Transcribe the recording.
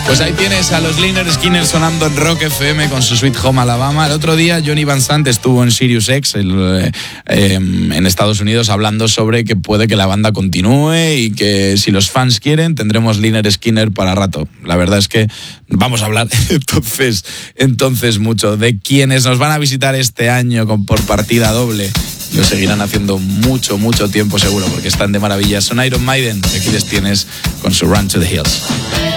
Pues ahí tienes a los Lynyrd Skynyrd sonando en Rock FM con su Sweet Home Alabama. El otro día Johnny Van Sant estuvo en Sirius X en Estados Unidos hablando sobre que puede que la banda continúe y que si los fans quieren tendremos Lynyrd Skynyrd para rato. La verdad es que vamos a hablar entonces mucho de quienes nos van a visitar este año por partida doble. Lo seguirán haciendo mucho tiempo seguro porque están de maravilla. Son Iron Maiden, aquí les tienes con su Run to the Hills.